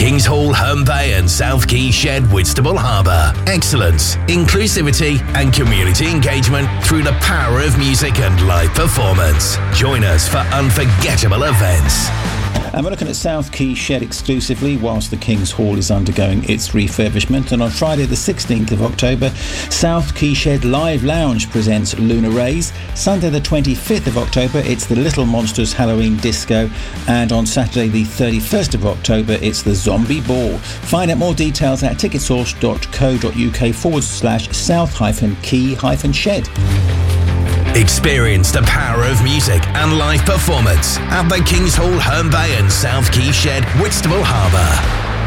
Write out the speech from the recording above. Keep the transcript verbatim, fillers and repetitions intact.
Kings Hall, Herne Bay and South Quay Shed, Whitstable Harbour. Excellence, inclusivity and community engagement through the power of music and live performance. Join us for unforgettable events. And we're looking at South Quay Shed exclusively whilst the King's Hall is undergoing its refurbishment. And on Friday the sixteenth of October, South Quay Shed Live Lounge presents Lunar Rays. Sunday the twenty-fifth of October, it's the Little Monsters Halloween Disco. And on Saturday the thirty-first of October, it's the Zombie Ball. Find out more details at ticketsource.co.uk forward slash south hyphen key hyphen shed. Experience the power of music and live performance at the Kings Hall, Herne Bay and South Quay Shed, Whitstable Harbour.